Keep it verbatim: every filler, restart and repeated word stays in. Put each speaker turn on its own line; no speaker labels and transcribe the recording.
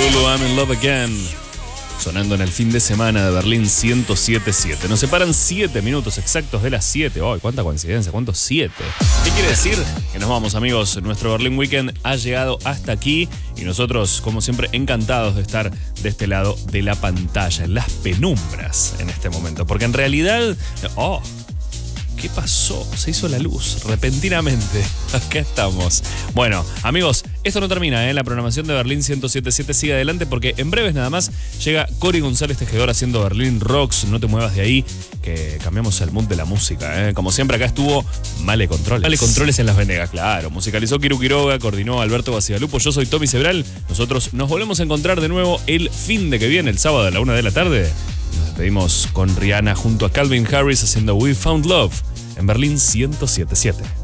Lulu, I'm in love again. Sonando en el fin de semana de Berlín ciento siete punto siete. Nos separan siete minutos exactos de las siete. ¡Ay, cuánta coincidencia! ¿Cuántos siete? ¿Qué quiere decir? Que nos vamos, amigos. Nuestro Berlín Weekend ha llegado hasta aquí y nosotros, como siempre, encantados de estar de este lado de la pantalla, en las penumbras en este momento. Porque en realidad... ¡Oh! ¿Qué pasó? Se hizo la luz repentinamente. Acá estamos. Bueno, amigos, esto no termina, ¿eh? La programación de Berlín ciento siete punto siete sigue adelante porque en breves nada más llega Cory González Tejedor haciendo Berlín Rocks. No te muevas de ahí, que cambiamos el mood de la música, ¿eh? Como siempre, acá estuvo Male Controles. Male Controles en Las Venegas, claro. Musicalizó Kiru Quiroga, coordinó Alberto Bacigalupo. Yo soy Tommy Sebral. Nosotros nos volvemos a encontrar de nuevo el fin de que viene, el sábado a la una de la tarde. Nos despedimos con Rihanna junto a Calvin Harris haciendo We Found Love en Berlín ciento siete punto siete.